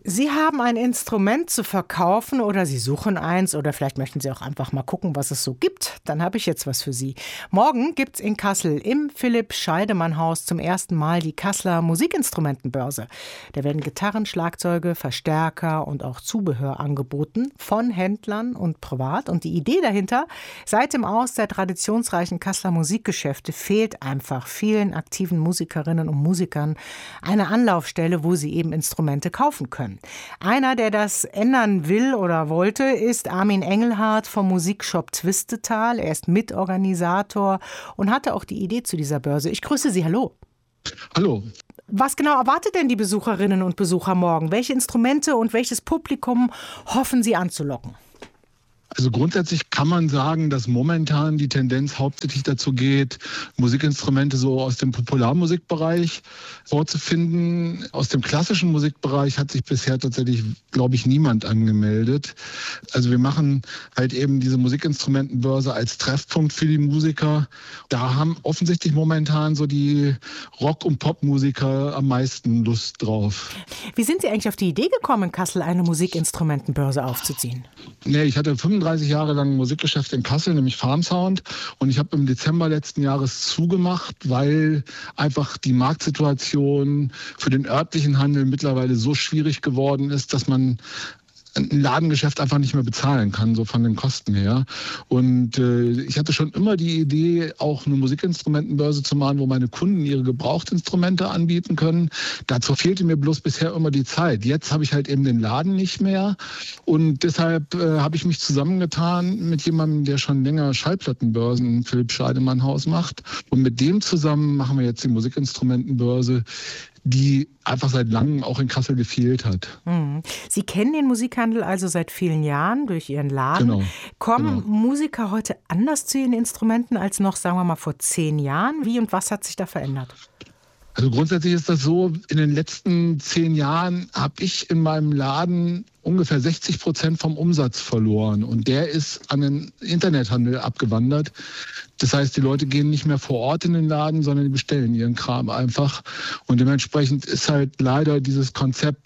Sie haben ein Instrument zu verkaufen oder Sie suchen eins oder vielleicht möchten Sie auch einfach mal gucken, was es so gibt. Dann habe ich jetzt was für Sie. Morgen gibt's in Kassel im Philipp-Scheidemann-Haus zum ersten Mal die Kasseler Musikinstrumentenbörse. Da werden Gitarren, Schlagzeuge, Verstärker und auch Zubehör angeboten von Händlern und privat. Und die Idee dahinter: seit dem Aus der traditionsreichen Kasseler Musikgeschäfte fehlt einfach vielen aktiven Musikerinnen und Musikern eine Anlaufstelle, wo sie eben Instrumente kaufen können. Einer, der das ändern will oder wollte, ist Armin Engelhardt vom Musikshop Twistetal. Er ist Mitorganisator und hatte auch die Idee zu dieser Börse. Ich grüße Sie, hallo. Hallo. Was genau erwartet denn die Besucherinnen und Besucher morgen? Welche Instrumente und welches Publikum hoffen Sie anzulocken? Also grundsätzlich kann man sagen, dass momentan die Tendenz hauptsächlich dazu geht, Musikinstrumente so aus dem Popularmusikbereich vorzufinden. Aus dem klassischen Musikbereich hat sich bisher tatsächlich, glaube ich, niemand angemeldet. Also wir machen halt eben diese Musikinstrumentenbörse als Treffpunkt für die Musiker. Da haben offensichtlich momentan so die Rock- und Popmusiker am meisten Lust drauf. Wie sind Sie eigentlich auf die Idee gekommen, in Kassel eine Musikinstrumentenbörse aufzuziehen? Nee, ich hatte 35 Jahre lang ein Musikgeschäft in Kassel, nämlich Farmsound. Und ich habe im Dezember letzten Jahres zugemacht, weil einfach die Marktsituation für den örtlichen Handel mittlerweile so schwierig geworden ist, dass man ein Ladengeschäft einfach nicht mehr bezahlen kann, so von den Kosten her. Und ich hatte schon immer die Idee, auch eine Musikinstrumentenbörse zu machen, wo meine Kunden ihre Gebrauchtinstrumente anbieten können. Dazu fehlte mir bloß bisher immer die Zeit. Jetzt habe ich halt eben den Laden nicht mehr und deshalb habe ich mich zusammengetan mit jemandem, der schon länger Schallplattenbörsen im Philipp-Scheidemann-Haus macht. Und mit dem zusammen machen wir jetzt die Musikinstrumentenbörse, die einfach seit langem auch in Kassel gefehlt hat. Sie kennen den Musikhandel also seit vielen Jahren durch Ihren Laden. Genau. Kommen Musiker heute anders zu ihren Instrumenten als noch, sagen wir mal, vor 10 Jahren? Wie und was hat sich da verändert? Also grundsätzlich ist das so, in den letzten 10 Jahren habe ich in meinem Laden ungefähr 60% vom Umsatz verloren. Und der ist an den Internethandel abgewandert. Das heißt, die Leute gehen nicht mehr vor Ort in den Laden, sondern die bestellen ihren Kram einfach. Und dementsprechend ist halt leider dieses Konzept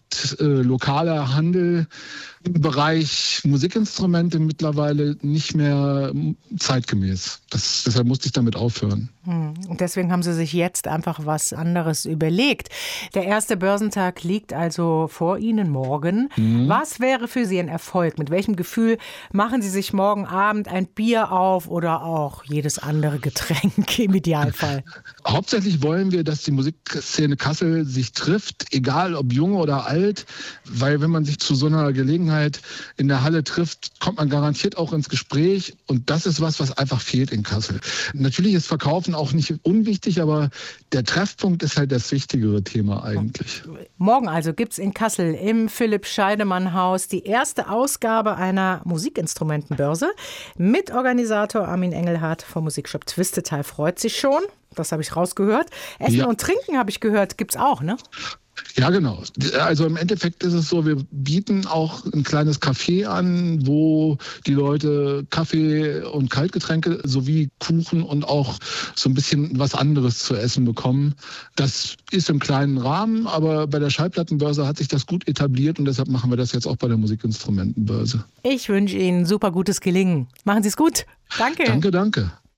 lokaler Handel im Bereich Musikinstrumente mittlerweile nicht mehr zeitgemäß. Deshalb musste ich damit aufhören. Und deswegen haben Sie sich jetzt einfach was anderes überlegt. Der erste Börsentag liegt also vor Ihnen morgen. Was wäre für Sie ein Erfolg? Mit welchem Gefühl machen Sie sich morgen Abend ein Bier auf oder auch jedes andere Getränk im Idealfall? Hauptsächlich wollen wir, dass die Musikszene Kassel sich trifft, egal ob jung oder alt, weil wenn man sich zu so einer Gelegenheit in der Halle trifft, kommt man garantiert auch ins Gespräch und das ist was einfach fehlt in Kassel. Natürlich ist Verkaufen auch nicht unwichtig, aber der Treffpunkt ist halt das wichtigere Thema eigentlich. Morgen also gibt es in Kassel im Philipp-Scheidemann-Haus die erste Ausgabe einer Musikinstrumentenbörse. Mitorganisator Armin Engelhardt vom Musikshop Twistetal freut sich schon. Das habe ich rausgehört. Essen und Trinken, habe ich gehört, gibt es auch, ne? Ja, genau. Also im Endeffekt ist es so, wir bieten auch ein kleines Café an, wo die Leute Kaffee und Kaltgetränke sowie Kuchen und auch so ein bisschen was anderes zu essen bekommen. Das ist im kleinen Rahmen, aber bei der Schallplattenbörse hat sich das gut etabliert und deshalb machen wir das jetzt auch bei der Musikinstrumentenbörse. Ich wünsche Ihnen super gutes Gelingen. Machen Sie es gut. Danke. Danke.